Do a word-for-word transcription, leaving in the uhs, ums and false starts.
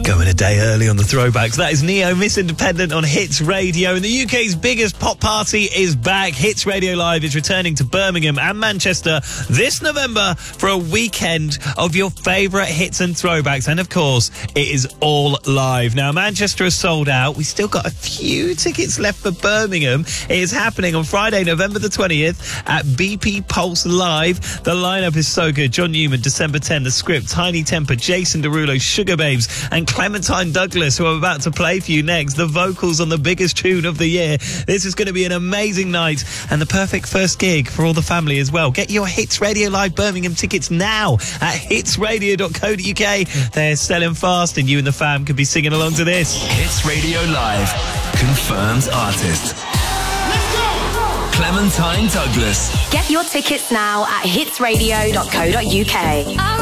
Going a day early on the throwbacks. That is Neo, Miss Independent on Hits Radio. And the U K's biggest pop party is back. Hits Radio Live is returning to Birmingham and Manchester this November for a weekend of your favourite hits and throwbacks. And of course, it is all live. Now, Manchester is sold out. We still got a few tickets left for Birmingham. It is happening on Friday, November the twentieth at B P Pulse Live. The lineup is so good. John Newman, December tenth, The Script, Tiny Temper, Jason Derulo, Sugar Babes, and Clementine Douglas, who I'm about to play for you next. The vocals on the biggest tune of the year. This is going to be an amazing night and the perfect first gig for all the family as well. Get your Hits Radio Live Birmingham tickets now at hits radio dot co dot uk. They're selling fast and you and the fam could be singing along to this. Hits Radio Live confirms artist. Let's go! Clementine Douglas. Get your tickets now at hits radio dot co dot uk.